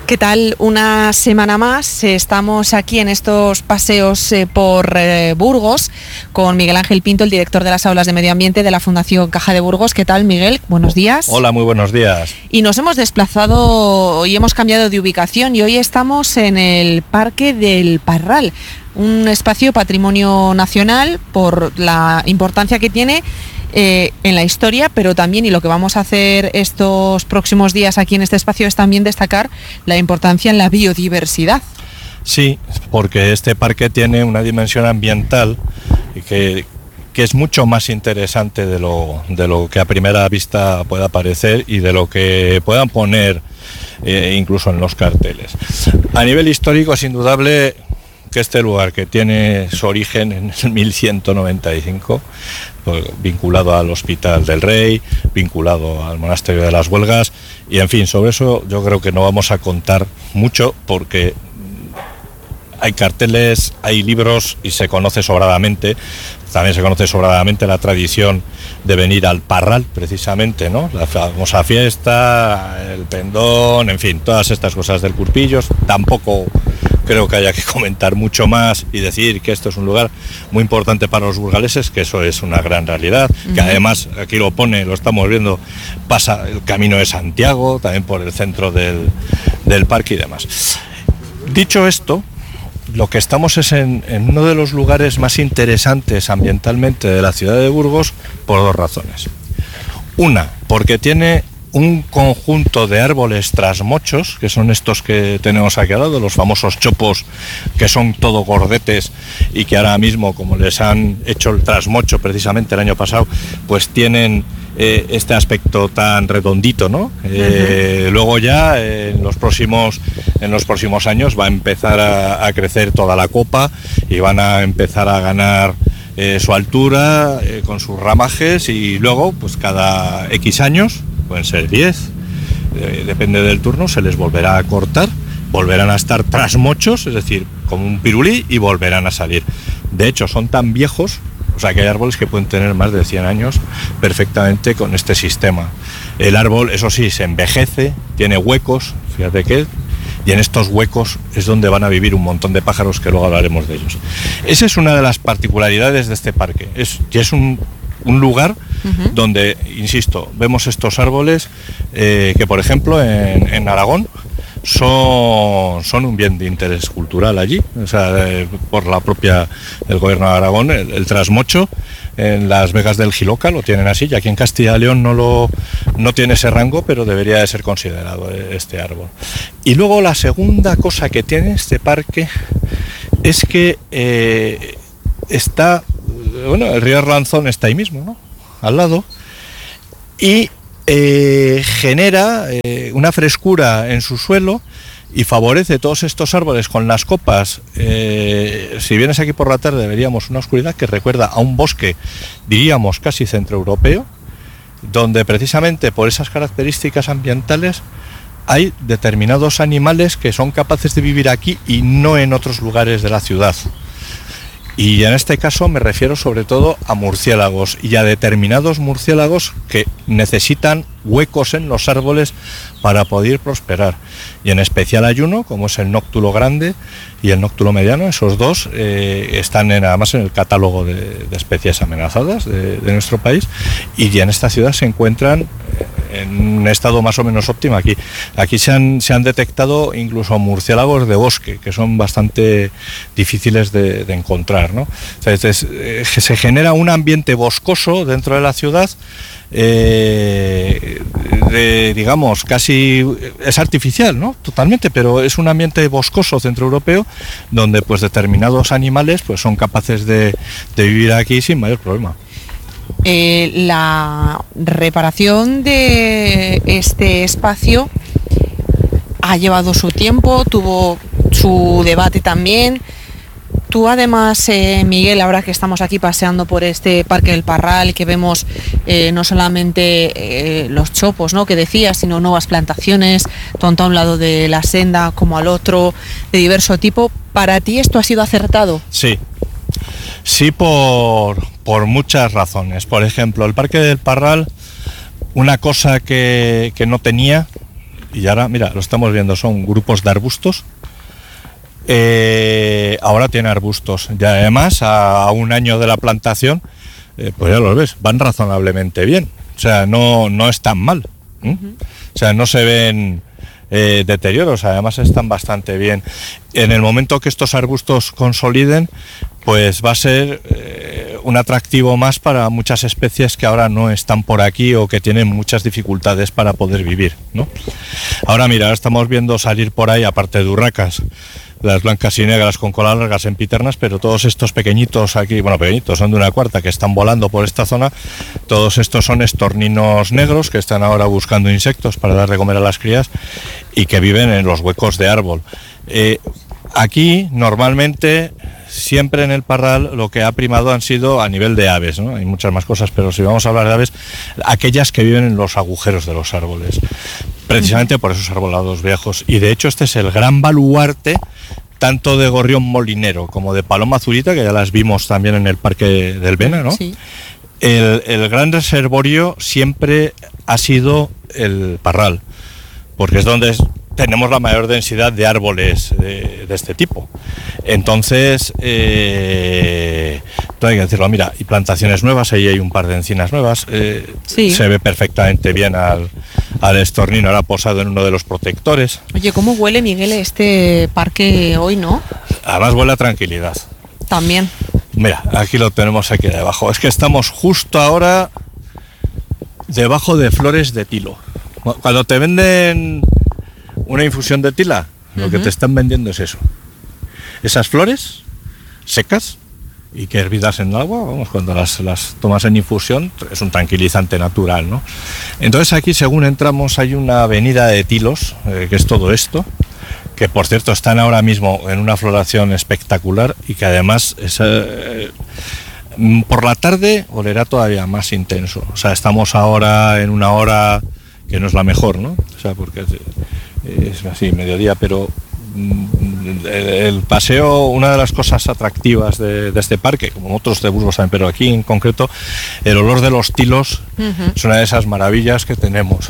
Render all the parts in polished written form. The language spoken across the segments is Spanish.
¿Qué tal? Una semana más estamos aquí en estos paseos por Burgos con Miguel Ángel Pinto, el director de las aulas de medio ambiente de la Fundación Caja de Burgos. ¿Qué tal, Miguel? Buenos días. Hola, muy buenos días. Y nos hemos desplazado y hemos cambiado de ubicación y hoy estamos en el Parque del Parral, un espacio patrimonio nacional por la importancia que tiene en la historia, pero también, y lo que vamos a hacer estos próximos días aquí en este espacio, es también destacar la importancia en la biodiversidad. Sí, porque este parque tiene una dimensión ambiental que es mucho más interesante de lo que a primera vista pueda parecer y de lo que puedan poner incluso en los carteles. A nivel histórico es indudable que este lugar, que tiene su origen en el 1195, vinculado al Hospital del Rey, vinculado al Monasterio de las Huelgas, y en fin, sobre eso yo creo que no vamos a contar mucho porque hay carteles, hay libros y se conoce sobradamente. También se conoce sobradamente la tradición de venir al Parral, precisamente, ¿no? La famosa fiesta, el pendón, en fin, todas estas cosas del Curpillos. Tampoco creo que haya que comentar mucho más y decir que esto es un lugar muy importante para los burgaleses, que eso es una gran realidad, que además, aquí lo pone, lo estamos viendo, pasa el Camino de Santiago, también por el centro del parque y demás. Dicho esto, lo que estamos es en uno de los lugares más interesantes ambientalmente de la ciudad de Burgos por dos razones. Una, porque tiene un conjunto de árboles trasmochos, que son estos que tenemos aquí al lado, los famosos chopos, que son todo gordetes y que ahora mismo, como les han hecho el trasmocho precisamente el año pasado, pues tienen este aspecto tan redondito, ¿no? Luego ya en los próximos años va a empezar a crecer toda la copa y van a empezar a ganar su altura con sus ramajes, y luego pues cada X años, pueden ser 10, depende del turno, se les volverá a cortar, volverán a estar trasmochos, es decir, como un pirulí, y volverán a salir. De hecho, son tan viejos, o sea que hay árboles que pueden tener más de 100 años perfectamente con este sistema. El árbol, eso sí, se envejece, tiene huecos, fíjate que, y en estos huecos es donde van a vivir un montón de pájaros, que luego hablaremos de ellos. Esa es una de las particularidades de este parque. Es un lugar donde, insisto, vemos estos árboles que, por ejemplo, en Aragón son un bien de interés cultural allí, o sea, por la propia el gobierno de Aragón, el trasmocho en las Vegas del Jiloca lo tienen así, y aquí en Castilla y León no tiene ese rango, pero debería de ser considerado este árbol. Y luego la segunda cosa que tiene este parque es que el río Arlanzón está ahí mismo, ¿no?, al lado, y genera una frescura en su suelo y favorece todos estos árboles con las copas. Si vienes aquí por la tarde veríamos una oscuridad que recuerda a un bosque, diríamos casi centroeuropeo, donde precisamente por esas características ambientales hay determinados animales que son capaces de vivir aquí y no en otros lugares de la ciudad. Y en este caso me refiero sobre todo a murciélagos, y a determinados murciélagos que necesitan huecos en los árboles para poder prosperar. Y en especial hay uno, como es el nóctulo grande y el nóctulo mediano. Esos dos están además en el catálogo de especies amenazadas de nuestro país, y en esta ciudad se encuentran en un estado más o menos óptimo. Aquí se han detectado incluso murciélagos de bosque, que son bastante difíciles de encontrar, ¿no? O sea, se genera un ambiente boscoso dentro de la ciudad, digamos, casi es artificial, ¿no?, totalmente, pero es un ambiente boscoso centroeuropeo donde pues determinados animales pues son capaces de vivir aquí sin mayor problema. La reparación de este espacio ha llevado su tiempo, tuvo su debate también. Tú además, Miguel, ahora que estamos aquí paseando por este Parque del Parral, que vemos no solamente los chopos, ¿no?, que decías, sino nuevas plantaciones, tanto a un lado de la senda como al otro, de diverso tipo, ¿para ti esto ha sido acertado? Sí, por muchas razones. Por ejemplo, el Parque del Parral, una cosa que no tenía, y ahora, mira, lo estamos viendo, son grupos de arbustos. Ahora tiene arbustos, y además a un año de la plantación, pues ya los ves, van razonablemente bien, o sea, no están mal, o sea, no se ven deterioros, además están bastante bien. En el momento que estos arbustos consoliden, pues va a ser un atractivo más para muchas especies que ahora no están por aquí o que tienen muchas dificultades para poder vivir, ¿no? Ahora mira, estamos viendo salir por ahí, aparte de urracas, las blancas y negras con cola largas sempiternas, pero todos estos pequeñitos aquí, bueno, pequeñitos, son de una cuarta, que están volando por esta zona, todos estos son estorninos negros que están ahora buscando insectos para dar de comer a las crías y que viven en los huecos de árbol. Aquí normalmente siempre en el Parral lo que ha primado han sido a nivel de aves, ¿no? Hay muchas más cosas, pero si vamos a hablar de aves, aquellas que viven en los agujeros de los árboles, precisamente por esos arbolados viejos. Y de hecho este es el gran baluarte tanto de gorrión molinero como de paloma azulita, que ya las vimos también en el Parque del Bena, ¿no? Sí. El gran reservorio siempre ha sido el Parral, porque es donde tenemos la mayor densidad de árboles de este tipo. Entonces, hay que decirlo, mira, y plantaciones nuevas, ahí hay un par de encinas nuevas, sí. Se ve perfectamente bien al estornino ahora posado en uno de los protectores. Oye, ¿cómo huele, Miguel, este parque hoy, no? Además huele a tranquilidad. También. Mira, aquí lo tenemos aquí debajo. Es que estamos justo ahora debajo de flores de tilo. Cuando te venden una infusión de tila, lo que te están vendiendo es eso. Esas flores secas y que hervidas en agua, vamos, cuando las tomas en infusión, es un tranquilizante natural, ¿no? Entonces aquí, según entramos, hay una avenida de tilos, que es todo esto, que por cierto están ahora mismo en una floración espectacular y que además por la tarde olerá todavía más intenso. O sea, estamos ahora en una hora que no es la mejor, ¿no? O sea, porque es así, mediodía, pero el paseo, una de las cosas atractivas de este parque, como otros de Burgos también, pero aquí en concreto, el olor de los tilos es una de esas maravillas que tenemos.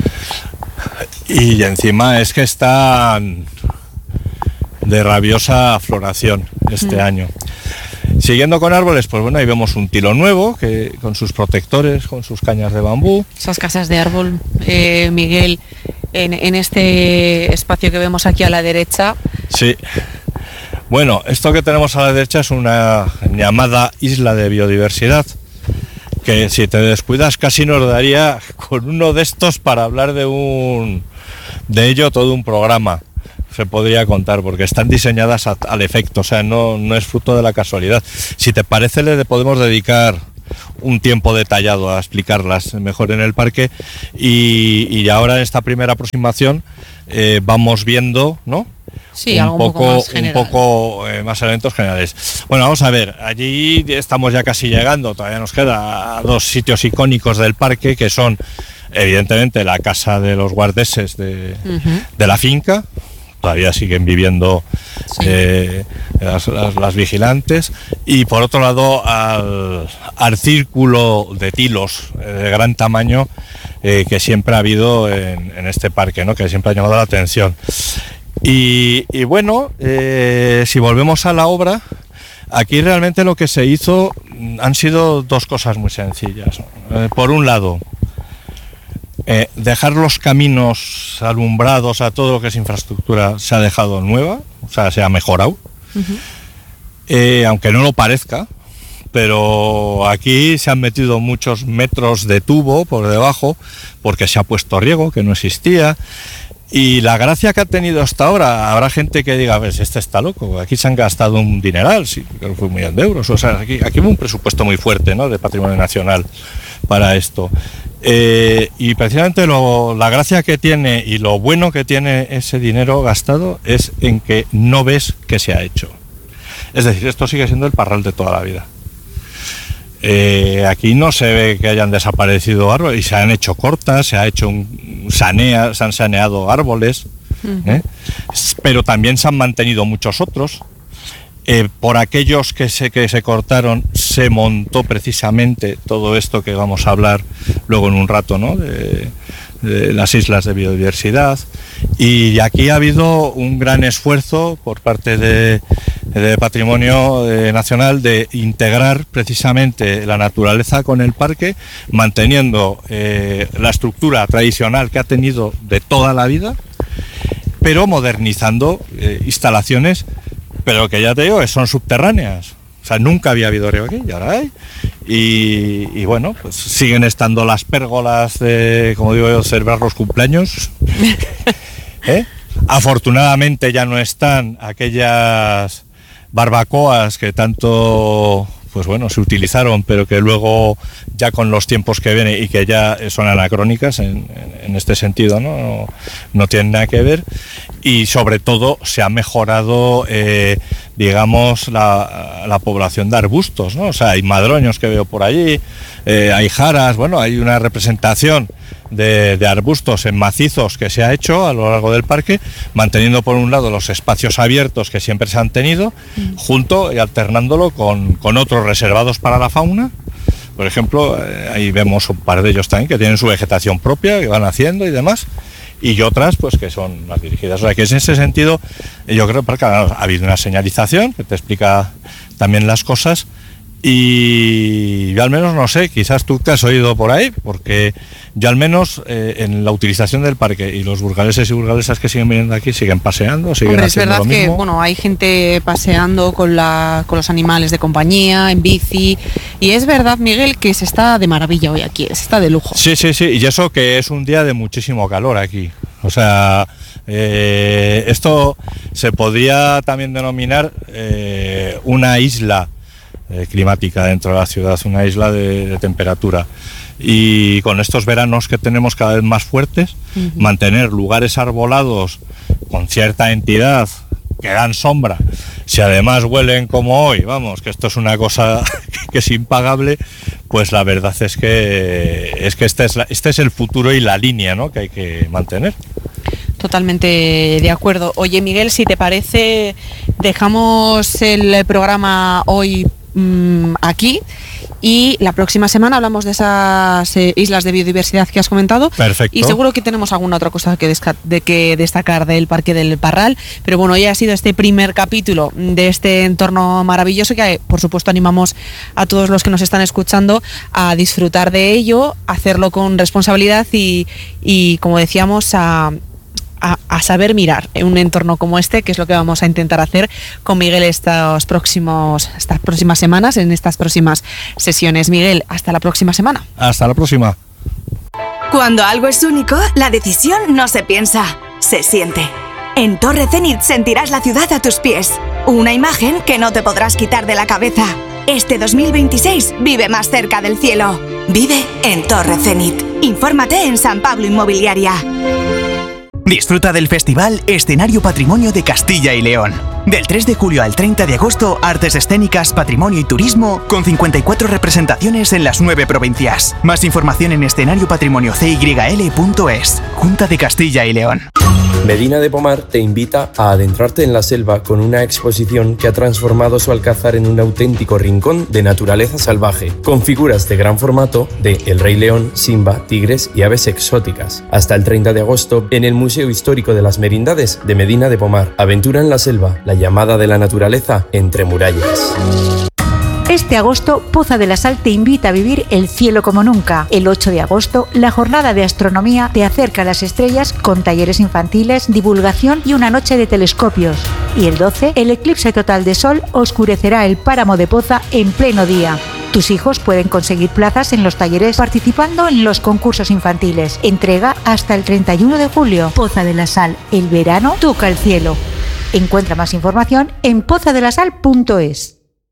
Y encima es que están de rabiosa floración este año. Siguiendo con árboles, pues bueno, ahí vemos un tilo nuevo, que con sus protectores, con sus cañas de bambú. Esas casas de árbol, Miguel, en este espacio que vemos aquí a la derecha. Sí. Bueno, esto que tenemos a la derecha es una llamada isla de biodiversidad, que si te descuidas casi nos daría con uno de estos para hablar de ello todo un programa. Se podría contar, porque están diseñadas al efecto, o sea, no es fruto de la casualidad. Si te parece, le podemos dedicar un tiempo detallado a explicarlas mejor en el parque, y ahora en esta primera aproximación vamos viendo, ¿no? Sí, un poco más elementos generales. Bueno, vamos a ver, allí estamos ya casi llegando, todavía nos queda dos sitios icónicos del parque, que son evidentemente la casa de los guardeses de la finca. Todavía siguen viviendo las vigilantes, y por otro lado al círculo de tilos de gran tamaño que siempre ha habido en este parque, ¿no? Que siempre ha llamado la atención. Y bueno, si volvemos a la obra, aquí realmente lo que se hizo han sido dos cosas muy sencillas. Por un lado, dejar los caminos alumbrados, a todo lo que es infraestructura se ha dejado nueva, o sea, se ha mejorado, aunque no lo parezca, pero aquí se han metido muchos metros de tubo por debajo porque se ha puesto riego que no existía. Y la gracia que ha tenido hasta ahora, habrá gente que diga, ves, este está loco, aquí se han gastado un dineral, sí, creo que fue 1 millón de euros, o sea, aquí hubo un presupuesto muy fuerte, ¿no?, de patrimonio nacional para esto. Y precisamente la gracia que tiene y lo bueno que tiene ese dinero gastado es en que no ves que se ha hecho. Es decir, esto sigue siendo el Parral de toda la vida. Aquí no se ve que hayan desaparecido árboles, y se han hecho cortas, se ha hecho se han saneado árboles, pero también se han mantenido muchos otros. Por aquellos que se cortaron, se montó precisamente todo esto que vamos a hablar luego en un rato, ¿no?, las islas de biodiversidad, y aquí ha habido un gran esfuerzo por parte de Patrimonio Nacional de integrar precisamente la naturaleza con el parque, manteniendo la estructura tradicional que ha tenido de toda la vida, pero modernizando instalaciones, pero que ya te digo, son subterráneas. O sea, nunca había habido río aquí, y ahora hay. Y bueno, pues siguen estando las pérgolas de, como digo yo, celebrar los cumpleaños. Afortunadamente ya no están aquellas barbacoas que tanto, pues bueno, se utilizaron, pero que luego ya con los tiempos que vienen y que ya son anacrónicas en este sentido, no tienen nada que ver. Y sobre todo se ha mejorado, digamos, la población de arbustos, ¿no? O sea, hay madroños que veo por allí, hay jaras, bueno, hay una representación de arbustos en macizos que se ha hecho a lo largo del parque, manteniendo por un lado los espacios abiertos que siempre se han tenido, junto y alternándolo con otros reservados para la fauna. Por ejemplo, ahí vemos un par de ellos también que tienen su vegetación propia, que van haciendo y demás, y otras pues que son más dirigidas. O sea que en ese sentido yo creo que ha habido una señalización que te explica también las cosas. Y yo al menos no sé, quizás tú te has oído por ahí, porque yo al menos en la utilización del parque, y los burgaleses y burgalesas que siguen viniendo aquí siguen paseando, siguen haciendo lo mismo. Es verdad que bueno, hay gente paseando con los animales de compañía, en bici, y es verdad, Miguel, que se está de maravilla hoy aquí, se está de lujo. Sí, y eso que es un día de muchísimo calor aquí. O sea, esto se podría también denominar una isla climática dentro de la ciudad, una isla de temperatura, y con estos veranos que tenemos cada vez más fuertes, mantener lugares arbolados con cierta entidad que dan sombra, si además huelen como hoy, vamos, que esto es una cosa que es impagable, pues la verdad es que este es el futuro y la línea, ¿no?, que hay que mantener. Totalmente de acuerdo. Oye, Miguel, si te parece, dejamos el programa hoy aquí, y la próxima semana hablamos de esas islas de biodiversidad que has comentado. Perfecto. Y seguro que tenemos alguna otra cosa que destacar del Parque del Parral, pero bueno, ya ha sido este primer capítulo de este entorno maravilloso que por supuesto animamos a todos los que nos están escuchando a disfrutar de ello, a hacerlo con responsabilidad y como decíamos, a saber mirar en un entorno como este, que es lo que vamos a intentar hacer con Miguel estas próximas semanas, en estas próximas sesiones. Miguel, hasta la próxima semana. Hasta la próxima. Cuando algo es único, la decisión no se piensa, se siente. En Torre Zenit sentirás la ciudad a tus pies. Una imagen que no te podrás quitar de la cabeza. Este 2026 vive más cerca del cielo. Vive en Torre Zenit. Infórmate en San Pablo Inmobiliaria. Disfruta del Festival Escenario Patrimonio de Castilla y León. Del 3 de julio al 30 de agosto, artes escénicas, patrimonio y turismo, con 54 representaciones en las 9 provincias. Más información en escenariopatrimoniocyl.es. Junta de Castilla y León. Medina de Pomar te invita a adentrarte en la selva con una exposición que ha transformado su alcázar en un auténtico rincón de naturaleza salvaje, con figuras de gran formato de El Rey León, Simba, tigres y aves exóticas. Hasta el 30 de agosto en el Museo Histórico de las Merindades de Medina de Pomar. Aventura en la selva, la llamada de la naturaleza entre murallas. Este agosto, Poza de la Sal te invita a vivir el cielo como nunca. El 8 de agosto, la jornada de astronomía te acerca a las estrellas con talleres infantiles, divulgación y una noche de telescopios. Y el 12, el eclipse total de sol oscurecerá el páramo de Poza en pleno día. Tus hijos pueden conseguir plazas en los talleres participando en los concursos infantiles. Entrega hasta el 31 de julio. Poza de la Sal, el verano toca el cielo. Encuentra más información en pozadelasal.es.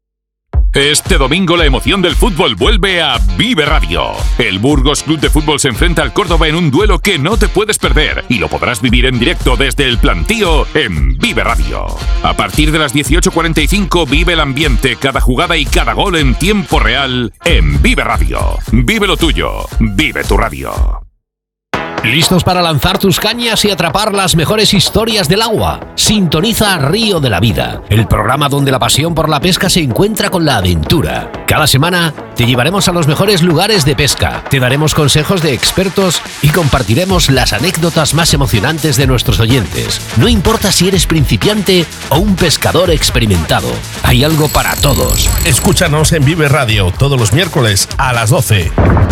Este domingo la emoción del fútbol vuelve a Vive Radio. El Burgos Club de Fútbol se enfrenta al Córdoba en un duelo que no te puedes perder y lo podrás vivir en directo desde el plantío en Vive Radio. A partir de las 18:45 vive el ambiente, cada jugada y cada gol en tiempo real en Vive Radio. Vive lo tuyo, vive tu radio. ¿Listos para lanzar tus cañas y atrapar las mejores historias del agua? Sintoniza Río de la Vida, el programa donde la pasión por la pesca se encuentra con la aventura. Cada semana te llevaremos a los mejores lugares de pesca, te daremos consejos de expertos y compartiremos las anécdotas más emocionantes de nuestros oyentes. No importa si eres principiante o un pescador experimentado, hay algo para todos. Escúchanos en Vive Radio todos los miércoles a las 12.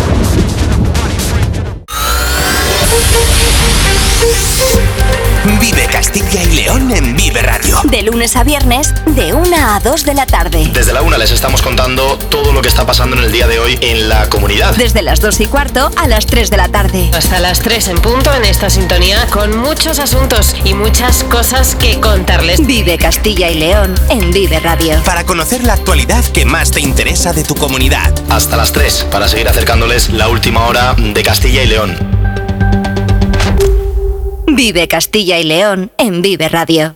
Vive Castilla y León en Vive Radio. De lunes a viernes, de 1 a 2 de la tarde. Desde la 1 les estamos contando todo lo que está pasando en el día de hoy en la comunidad. Desde las 2:15 a las 3 de la tarde. Hasta las 3 en punto en esta sintonía, con muchos asuntos y muchas cosas que contarles. Vive Castilla y León en Vive Radio. Para conocer la actualidad que más te interesa de tu comunidad. Hasta las 3, para seguir acercándoles la última hora de Castilla y León. Vive Castilla y León en Vive Radio.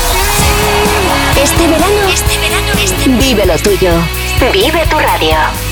Este verano, vive lo tuyo. Vive tu radio.